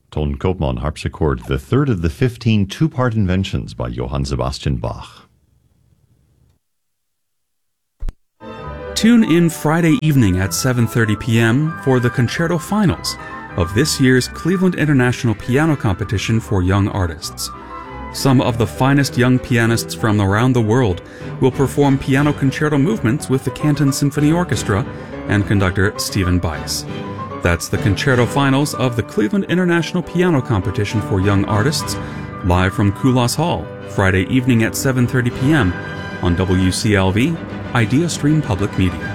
Ton Koopman harpsichord, the third of the 15 two-part inventions by Johann Sebastian Bach. Tune in Friday evening at 7:30 p.m. for the concerto finals of this year's Cleveland International Piano Competition for Young Artists. Some of the finest young pianists from around the world will perform piano concerto movements with the Canton Symphony Orchestra and conductor Stephen Bice. That's the concerto finals of the Cleveland International Piano Competition for Young Artists, live from Kulas Hall, Friday evening at 7:30 p.m. on WCLV, Idea Stream Public Media.